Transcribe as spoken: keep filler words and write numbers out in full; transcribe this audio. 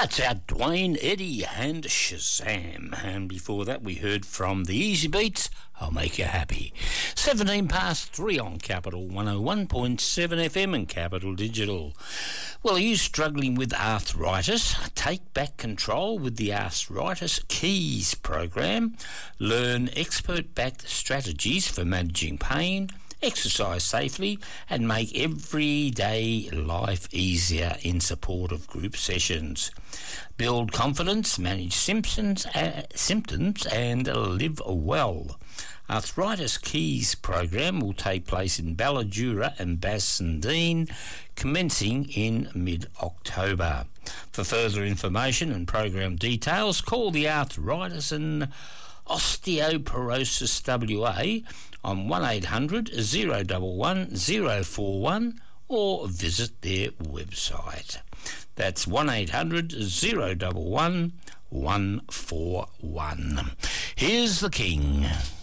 That's our Dwayne, Eddie and Shazam. And before that we heard from the Easy Beats, I'll Make You Happy. seventeen past three on Capital one oh one point seven F M and Capital Digital. Well, are you struggling with arthritis? Take back control with the Arthritis Keys program. Learn expert-backed strategies for managing pain, exercise safely and make everyday life easier in support of group sessions. Build confidence, manage symptoms, uh, symptoms and live well. Arthritis Keys program will take place in Balladura and Bassendean commencing in mid-October. For further information and program details, call the Arthritis and Osteoporosis W A on one eight hundred, zero one one, zero four one or visit their website. That's one eight hundred, zero one one, one four one. Here's the King.